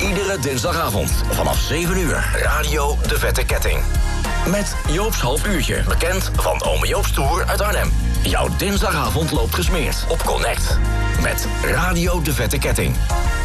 Iedere dinsdagavond vanaf 7 uur. Radio De Vette Ketting. Met Joop's half uurtje, bekend van Ome Joop's Tour uit Arnhem. Jouw dinsdagavond loopt gesmeerd op Connect. Met Radio De Vette Ketting.